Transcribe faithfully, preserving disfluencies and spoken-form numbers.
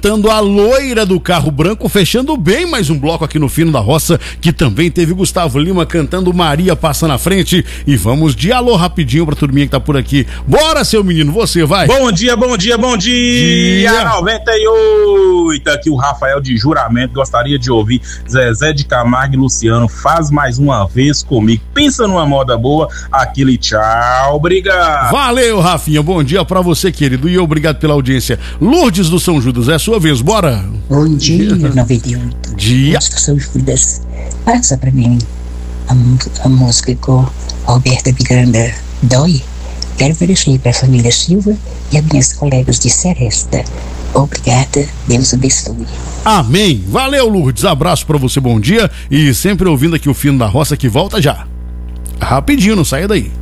A loira do carro branco, fechando bem mais um bloco aqui no Fino da Roça, que também teve Gustavo Lima cantando Maria Passa na Frente. E vamos de alô rapidinho pra turminha que tá por aqui. Bora, seu menino, você vai. Bom dia, bom dia, bom dia, dia. noventa e oito, aqui o Rafael de Juramento. Gostaria de ouvir Zezé de Camargo e Luciano, Faz Mais Uma Vez Comigo. Pensa numa moda boa, aquele tchau, obrigado. Valeu, Rafinha, bom dia pra você, querido, e obrigado pela audiência. Lourdes do São Judas, é sua vez, bora. Bom dia, noventa e oito. Dia. São Judas, passa pra mim a, a música com Alberta Miranda, Dói. Quero oferecer para a família Silva e as minhas colegas de Seresta. Obrigada, Deus abençoe. Amém. Valeu, Lourdes, abraço pra você, bom dia, e sempre ouvindo aqui o Fino da Roça, que volta já. Rapidinho, não saia daí.